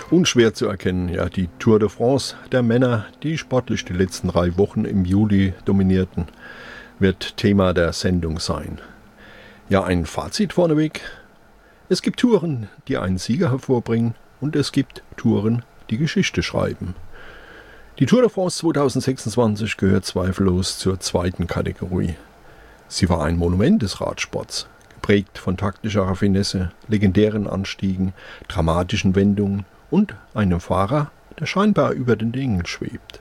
Unschwer zu erkennen, ja, die Tour de France der Männer, die sportlich die letzten 3 Wochen im Juli dominierten, wird Thema der Sendung sein. Ja, ein Fazit vorneweg. Es gibt Touren, die einen Sieger hervorbringen, und es gibt Touren, die Geschichte schreiben. Die Tour de France 2026 gehört zweifellos zur zweiten Kategorie. Sie war ein Monument des Radsports, geprägt von taktischer Raffinesse, legendären Anstiegen, dramatischen Wendungen und einem Fahrer, der scheinbar über den Dingen schwebt.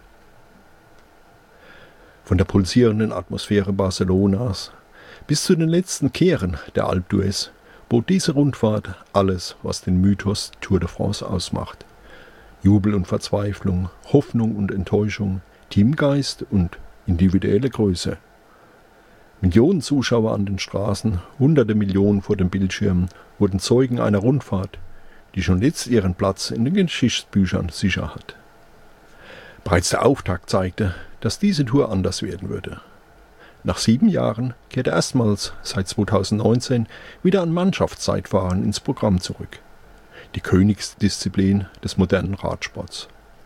Von der pulsierenden Atmosphäre Barcelonas bis zu den letzten Kehren der Alpe d'Huez bot diese Rundfahrt alles, was den Mythos Tour de France ausmacht. Jubel und Verzweiflung, Hoffnung und Enttäuschung, Teamgeist und individuelle Größe. Millionen Zuschauer an den Straßen, hunderte Millionen vor den Bildschirmen wurden Zeugen einer Rundfahrt, die schon jetzt ihren Platz in den Geschichtsbüchern sicher hat. Bereits der Auftakt zeigte, dass diese Tour anders werden würde. Nach 7 Jahren kehrte erstmals seit 2019 wieder ein Mannschaftszeitfahren ins Programm zurück. Die Königsdisziplin des modernen Radsports.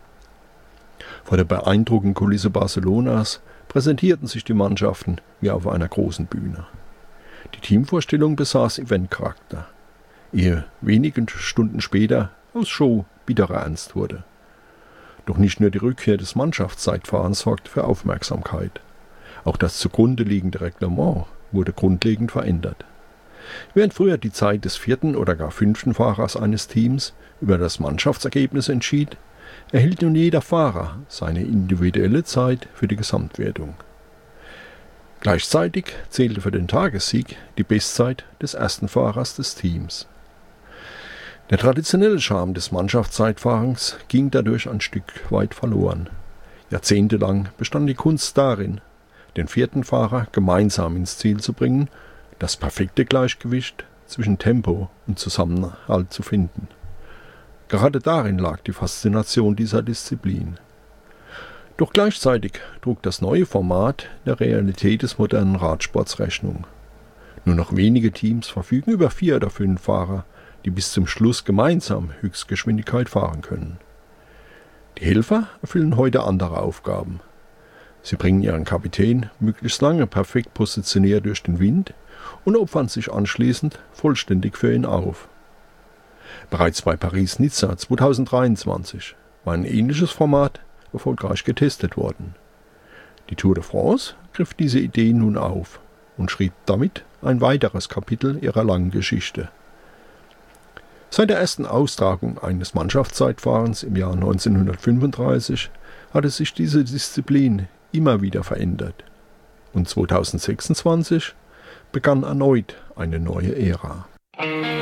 Vor der beeindruckenden Kulisse Barcelonas präsentierten sich die Mannschaften wie auf einer großen Bühne. Die Teamvorstellung besaß Eventcharakter, ehe wenige Stunden später aus Show bitterer Ernst wurde. Doch nicht nur die Rückkehr des Mannschaftszeitfahrens sorgte für Aufmerksamkeit. Auch das zugrunde liegende Reglement wurde grundlegend verändert. Während früher die Zeit des 4. oder gar 5. Fahrers eines Teams über das Mannschaftsergebnis entschied, erhielt nun jeder Fahrer seine individuelle Zeit für die Gesamtwertung. Gleichzeitig zählte für den Tagessieg die Bestzeit des ersten Fahrers des Teams. Der traditionelle Charme des Mannschaftszeitfahrens ging dadurch ein Stück weit verloren. Jahrzehntelang bestand die Kunst darin, den 4. Fahrer gemeinsam ins Ziel zu bringen, das perfekte Gleichgewicht zwischen Tempo und Zusammenhalt zu finden. Gerade darin lag die Faszination dieser Disziplin. Doch gleichzeitig trug das neue Format der Realität des modernen Radsports Rechnung. Nur noch wenige Teams verfügen über 4 oder 5 Fahrer, die bis zum Schluss gemeinsam Höchstgeschwindigkeit fahren können. Die Helfer erfüllen heute andere Aufgaben. Sie bringen ihren Kapitän möglichst lange perfekt positioniert durch den Wind und opfern sich anschließend vollständig für ihn auf. Bereits bei Paris-Nizza 2023 war ein ähnliches Format erfolgreich getestet worden. Die Tour de France griff diese Idee nun auf und schrieb damit ein weiteres Kapitel ihrer langen Geschichte. Seit der ersten Austragung eines Mannschaftszeitfahrens im Jahr 1935 hatte sich diese Disziplin immer wieder verändert. Und 2026 begann erneut eine neue Ära.